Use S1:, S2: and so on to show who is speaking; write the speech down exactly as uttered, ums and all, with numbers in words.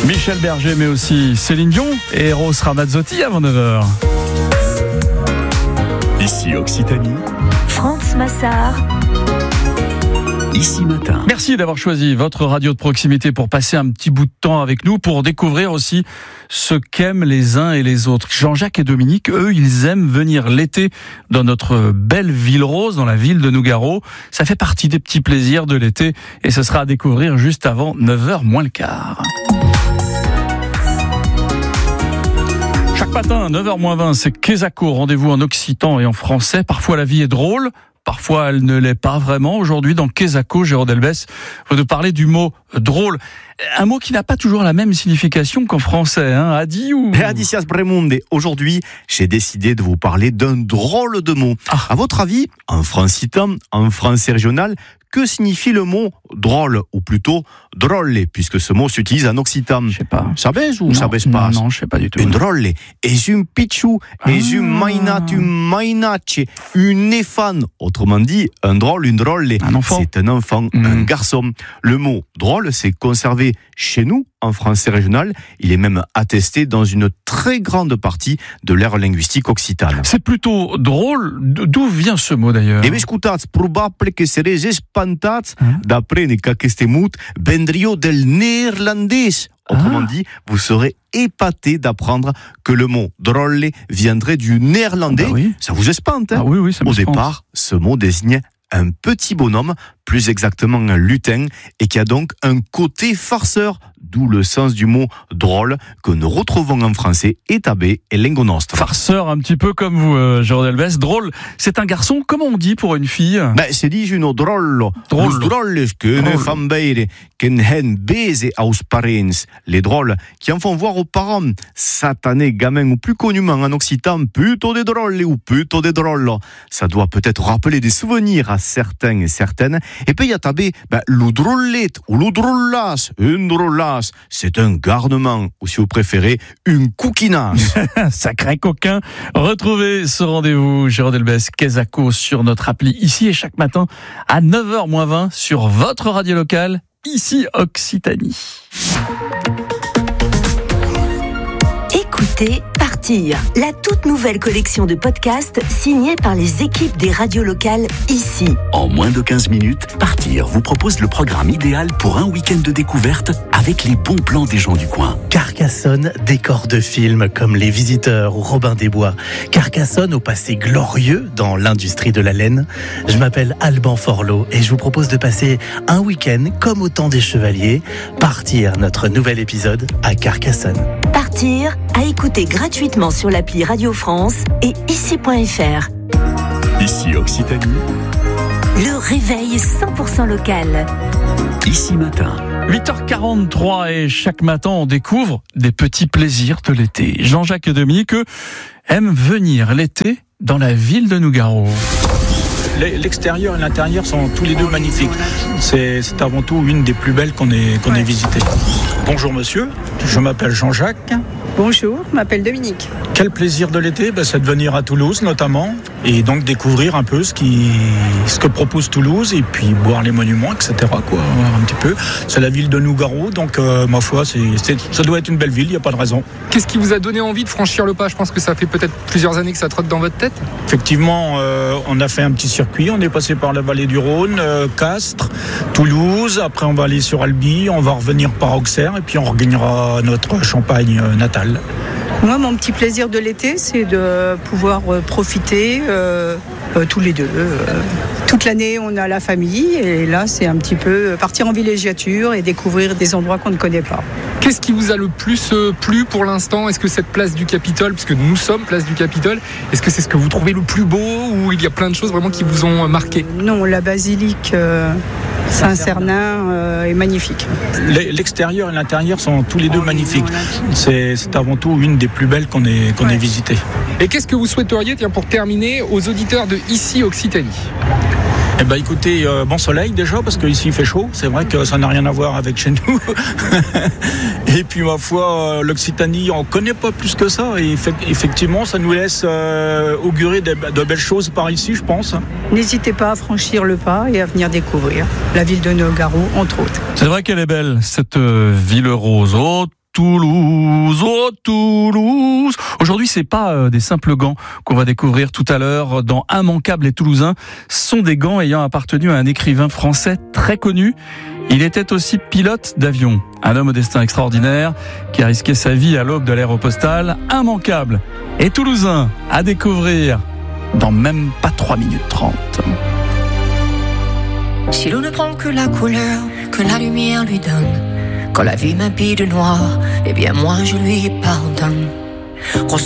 S1: Michel Berger, mais aussi Céline Dion et Rose Ramazzotti avant neuf heures.
S2: Ici Occitanie,
S3: France Massard.
S2: Ici Matin.
S1: Merci d'avoir choisi votre radio de proximité pour passer un petit bout de temps avec nous, pour découvrir aussi ce qu'aiment les uns et les autres. Jean-Jacques et Dominique, eux, ils aiment venir l'été dans notre belle ville rose, dans la ville de Nougaro. Ça fait partie des petits plaisirs de l'été et ce sera à découvrir juste avant neuf heures moins le quart. Chaque matin, neuf heures moins vingt, c'est Quesaco, rendez-vous en occitan et en français. Parfois la vie est drôle, parfois elle ne l'est pas vraiment. Aujourd'hui, dans Quesaco, Jérôme Delbès, vous nous parlez du mot drôle. Un mot qui n'a pas toujours la même signification qu'en français, hein, Adi ou...
S4: Adicias Bremunde. Aujourd'hui, j'ai décidé de vous parler d'un drôle de mot.
S1: Ah.
S4: À votre avis, en francitain, en français régional, que signifie le mot drôle, ou plutôt drôle, puisque ce mot s'utilise en occitan?
S1: Je sais pas.
S4: Sabes ou
S1: Non,
S4: sabes pas?
S1: Non, non, je sais pas du tout.
S4: Un drôle, est un pichou, est un mainat, un mainache, une éphane. Autrement dit, un drôle, une drôle.
S1: Un enfant.
S4: C'est un enfant,
S1: Mmh.
S4: un garçon. Le mot drôle, c'est conservé chez nous, en français régional. Il est même attesté dans une très grande partie de l'ère linguistique occitane.
S1: C'est plutôt drôle. D'où vient ce mot d'ailleurs?
S4: E escutats, probable que sereis espantats
S1: Hein?
S4: d'après qu'aqueste mot vendrio del néerlandais. Autrement
S1: Ah.
S4: dit, vous serez épaté d'apprendre que le mot drôle viendrait du néerlandais.
S1: Ah bah oui.
S4: Ça vous espante, hein?
S1: Ah oui, oui, ça me
S4: Au
S1: spante.
S4: départ, ce mot désignait un petit bonhomme, plus exactement un lutin, et qui a donc un côté farceur, d'où le sens du mot drôle que nous retrouvons en français étabé et lingo nostre.
S1: Farceur, un petit peu comme vous, euh, Jérôme Delbès. Drôle, c'est un garçon. Comment on dit pour une fille?
S4: Ben, c'est dit une drôle.
S1: Drôle.
S4: Les drôles que ne
S1: Drôle.
S4: fan beire, qu'en hen bese aus parents. Les drôles qui en font voir aux parents. Satané gamin, ou plus connument en occitan, plutôt des drôles ou plutôt des drôles. Ça doit peut-être rappeler des souvenirs à certains et certaines. Et puis il y a tabé, ben, le drôlette ou le drôlas, une drôlas. C'est un garnement, ou si vous préférez, une coquinasse.
S1: Sacré coquin. Retrouvez ce rendez-vous, Jérôme Delbès, Quesaco, sur notre appli ici et chaque matin à neuf heures moins vingt sur votre radio locale, ici Occitanie.
S3: Écoutez Partir, la toute nouvelle collection de podcasts signée par les équipes des radios locales ici.
S2: En moins de quinze minutes, Partir vous propose le programme idéal pour un week-end de découverte avec les bons plans des gens du coin.
S5: Carcassonne, décor de films comme Les Visiteurs ou Robin des Bois. Carcassonne au passé glorieux dans l'industrie de la laine. Je m'appelle Alban Forlot et je vous propose de passer un week-end comme au temps des chevaliers. Partir, notre nouvel épisode à Carcassonne.
S3: Partir, à écouter gratuitement sur l'appli Radio France et ici point f r.
S2: Ici Occitanie,
S3: Le réveil cent pour cent local.
S2: Ici Matin.
S1: huit heures quarante-trois et chaque matin on découvre des petits plaisirs de l'été. Jean-Jacques et Dominique, eux, aiment venir l'été dans la ville de Nougaro.
S6: L'extérieur et l'intérieur sont tous les deux magnifiques. C'est, c'est avant tout une des plus belles qu'on ait, qu'on ait visitées. Bonjour monsieur, je m'appelle Jean-Jacques.
S7: Bonjour, je m'appelle Dominique.
S6: Quel plaisir de l'été, ben, c'est de venir à Toulouse notamment et donc découvrir un peu ce, qui, ce que propose Toulouse et puis boire les monuments, et cetera. Quoi, un petit peu. C'est la ville de Nougaro, donc euh, ma foi, c'est, c'est, ça doit être une belle ville, il n'y a pas de raison.
S8: Qu'est-ce qui vous a donné envie de franchir le pas? Je pense que ça fait peut-être plusieurs années que ça trotte dans votre tête.
S6: Effectivement, euh, on a fait un petit circuit, on est passé par la vallée du Rhône, euh, Castres, Toulouse, après on va aller sur Albi, on va revenir par Auxerre et puis on regagnera notre Champagne euh, natale.
S7: Moi, mon petit plaisir de l'été, c'est de pouvoir euh, profiter euh, euh, tous les deux. Euh, toute l'année, on a la famille et là, c'est un petit peu partir en villégiature et découvrir des endroits qu'on ne connaît pas.
S8: Qu'est-ce qui vous a le plus euh, plu pour l'instant? Est-ce que cette place du Capitole, puisque nous sommes place du Capitole, est-ce que c'est ce que vous trouvez le plus beau ou il y a plein de choses vraiment qui vous ont marqué?
S7: Non, la basilique euh, Saint-Cernin euh, est magnifique.
S6: L'extérieur et l'intérieur sont tous les deux magnifiques. C'est, c'est avant tout une des plus belles qu'on ait, qu'on ait visitées.
S8: Et qu'est-ce que vous souhaiteriez, tiens, pour terminer, aux auditeurs de Ici Occitanie?
S6: Eh ben écoutez, euh, bon soleil déjà, parce qu'ici il fait chaud. C'est vrai que ça n'a rien à voir avec chez nous. Et puis ma foi, euh, l'Occitanie, on ne connaît pas plus que ça. Et effectivement, ça nous laisse euh, augurer de, de belles choses par ici, je pense.
S7: N'hésitez pas à franchir le pas et à venir découvrir la ville de Nougaro, entre autres.
S1: C'est vrai qu'elle est belle, cette euh, ville rose. Oh, Toulouse, oh Toulouse. Aujourd'hui, c'est pas euh, des simples gants qu'on va découvrir tout à l'heure dans Immanquables et Toulousains. Ce sont des gants ayant appartenu à un écrivain français très connu. Il était aussi pilote d'avion, un homme au destin extraordinaire qui a risqué sa vie à l'aube de l'Aéropostale. Immanquables et Toulousains à découvrir dans même pas trois minutes trente.
S9: Si l'on ne prend que la couleur que la lumière lui donne, quand la vie m'habille de noir, eh bien moi je lui pardonne.